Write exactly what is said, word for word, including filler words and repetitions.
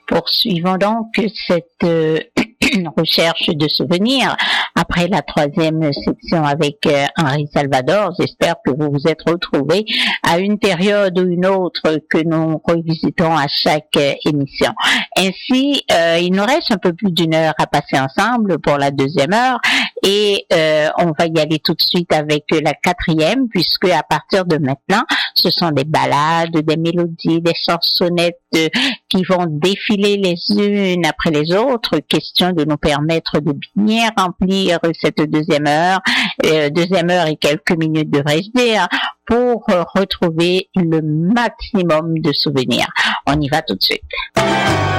Poursuivons donc cette euh, recherche de souvenirs après la troisième section avec euh, Henri Salvador. J'espère que vous vous êtes retrouvés à une période ou une autre que nous revisitons à chaque euh, émission. Ainsi, euh, il nous reste un peu plus d'une heure à passer ensemble pour la deuxième heure et euh, on va y aller tout de suite avec la quatrième, puisque à partir de maintenant, ce sont des ballades, des mélodies, des chansonnettes euh, qui vont défiler les unes après les autres, question de nous permettre de bien remplir cette deuxième heure, euh, deuxième heure et quelques minutes devrais-je dire, pour euh, retrouver le maximum de souvenirs. On y va tout de suite.